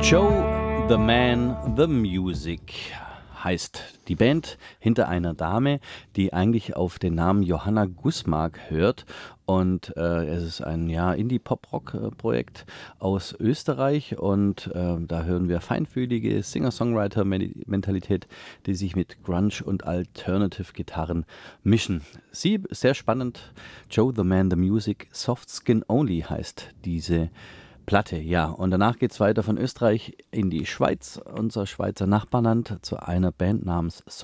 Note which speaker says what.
Speaker 1: Joe the Man, the Music heißt die Band hinter einer Dame, die eigentlich auf den Namen Johanna Gusmark hört. Und es ist ein Indie-Pop-Rock-Projekt aus Österreich. Und da hören wir feinfühlige Singer-Songwriter-Mentalität, die sich mit Grunge und Alternative-Gitarren mischen. Sie, sehr spannend, Joe the Man, the Music, Soft Skin Only heißt diese Platte, ja. Und danach geht es weiter von Österreich in die Schweiz, unser Schweizer Nachbarland, zu einer Band namens